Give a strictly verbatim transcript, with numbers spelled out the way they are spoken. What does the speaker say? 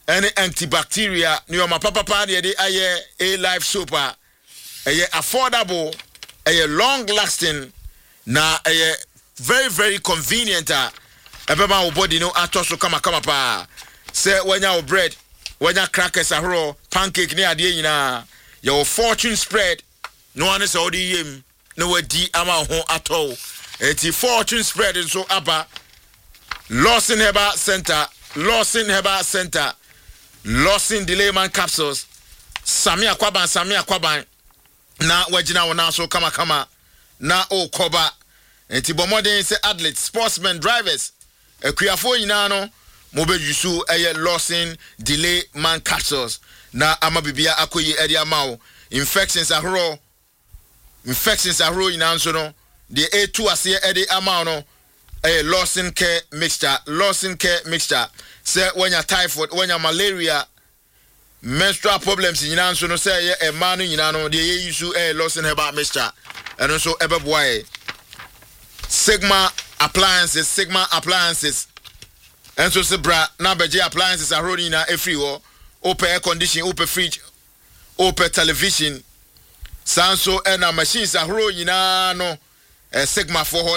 any antibacteria nyoma papa pa de de aye a life soap a eye affordable, eye long lasting, na eye very very convenient a ebeba wo body no atoso kama kama pa. Say when your bread, when your crackers ahoro, pancake ni ade nyina, your fortune spread. No one is odi yem, no we di ama ho ato. Eti fortune spread so aba. Lawson Herbal Center, Lawson Herbal Center, Lawson Delayman capsules. Samia kwaban, Samia kwaban. Na wajina wana so kama kama. Na o koba. Eti bomode se athletes, sportsmen, drivers. E kuyafo yina no. Mobe yusu eye Lawson Delayman capsules. Na ama bibia akoyi edi amao. Infections ahoro. Infections ahoro yina nso no. The A two asiye edi amao no. A Lawson Care mixture, Lawson Care mixture. Say when you typhoid, when you malaria, menstrual problems in Yinan, so no say a man in Yinano, the issue a Lawson Herbal mixture, and also ever boy. Sigma appliances, Sigma appliances, and so Sebra, Nabaji appliances are running a free war, open air conditioning, open fridge, open television, Sanso and our machines are rolling, a Sigma for